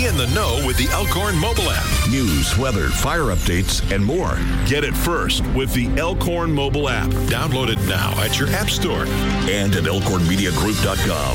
Be in the know with the Elkhorn mobile app. News, weather, fire updates, and more. Get it first with the Elkhorn mobile app. Download it now at your app store. And at elkhornmediagroup.com.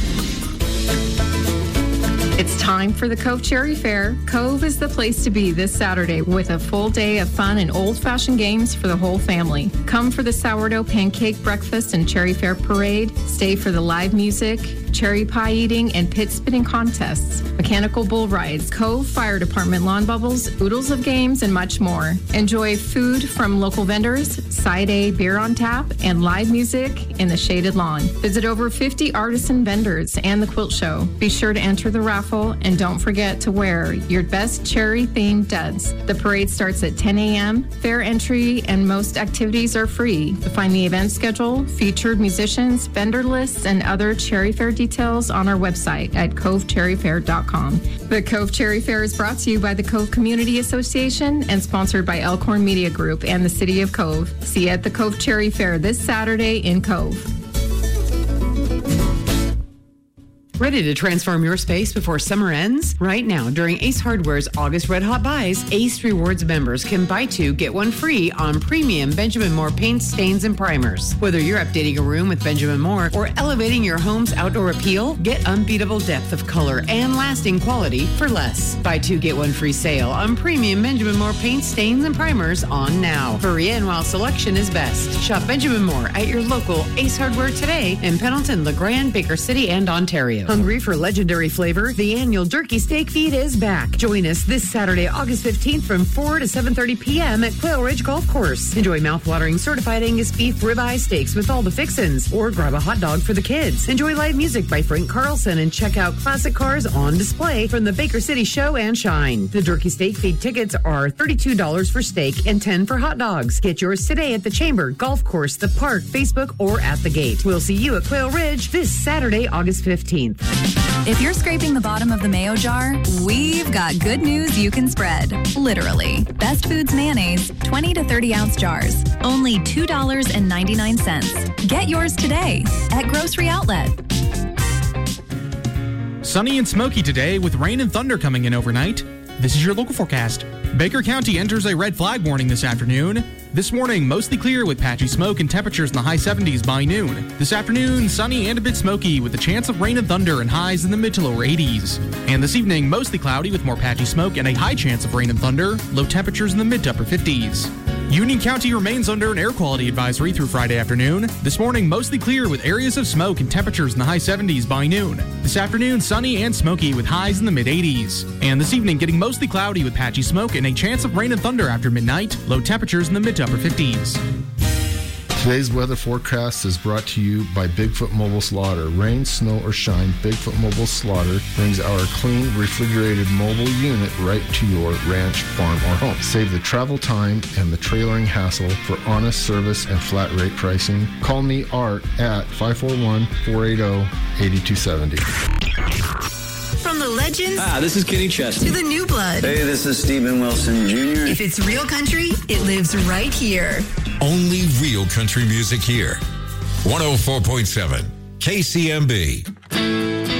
It's time for the Cove Cherry Fair. Cove is the place to be this Saturday with a full day of fun and old-fashioned games for the whole family. Come for the sourdough pancake breakfast and cherry fair parade. Stay for the live music, cherry pie eating, and pit spinning contests, mechanical bull rides, Cove Fire Department lawn bubbles, oodles of games, and much more. Enjoy food from local vendors, Side A beer on tap, and live music in the shaded lawn. Visit over 50 artisan vendors and the quilt show. Be sure to enter the raffle and don't forget to wear your best cherry-themed duds. The parade starts at 10 a.m. Fair entry and most activities are free. To find the event schedule, featured musicians, vendor lists, and other Cherry Fair details on our website at covecherryfair.com. The Cove Cherry Fair is brought to you by the Cove Community Association and sponsored by Elkhorn Media Group and the City of Cove. See you at the Cove Cherry Fair this Saturday in Cove. Ready to transform your space before summer ends? Right now, during Ace Hardware's August Red Hot Buys, Ace Rewards members can buy 2, get 1 free on premium Benjamin Moore paints, stains, and primers. Whether you're updating a room with Benjamin Moore or elevating your home's outdoor appeal, get unbeatable depth of color and lasting quality for less. Buy 2, get 1 free sale on premium Benjamin Moore paints, stains, and primers on now. Hurry in while selection is best. Shop Benjamin Moore at your local Ace Hardware today in Pendleton, LeGrand, Baker City, and Ontario. Hungry for legendary flavor? The annual Jerky Steak Feed is back. Join us this Saturday, August 15th from 4 to 7:30 p.m. at Quail Ridge Golf Course. Enjoy mouth-watering certified Angus beef ribeye steaks with all the fixins, or grab a hot dog for the kids. Enjoy live music by Frank Carlson and check out classic cars on display from the Baker City Show and Shine. The Jerky Steak Feed tickets are $32 for steak and $10 for hot dogs. Get yours today at the Chamber, Golf Course, the Park, Facebook, or at the gate. We'll see you at Quail Ridge this Saturday, August 15th. If you're scraping the bottom of the mayo jar, we've got good news you can spread. Literally. Best Foods mayonnaise, 20 to 30 ounce jars, only $2.99. Get yours today at Grocery Outlet. Sunny and smoky today with rain and thunder coming in overnight. This is your local forecast. Baker County enters a red flag warning this afternoon. This morning, mostly clear with patchy smoke and temperatures in the high 70s by noon. This afternoon, sunny and a bit smoky with a chance of rain and thunder and highs in the mid to lower 80s. And this evening, mostly cloudy with more patchy smoke and a high chance of rain and thunder, low temperatures in the mid to upper 50s. Union County remains under an air quality advisory through Friday afternoon. This morning, mostly clear with areas of smoke and temperatures in the high 70s by noon. This afternoon, sunny and smoky with highs in the mid 80s. And this evening, getting mostly cloudy with patchy smoke and a chance of rain and thunder after midnight, low temperatures in the mid to upper 50s. Today's weather forecast is brought to you by Bigfoot Mobile Slaughter. Rain, snow, or shine, Bigfoot Mobile Slaughter brings our clean, refrigerated mobile unit right to your ranch, farm, or home. Save the travel time and the trailering hassle for honest service and flat rate pricing. Call me, Art, at 541-480-8270. From the legends this is Kenny Chesney to the new blood. Hey, this is Stephen Wilson Jr. If it's real country, it lives right here. Only real country music here. 104.7 KCMB.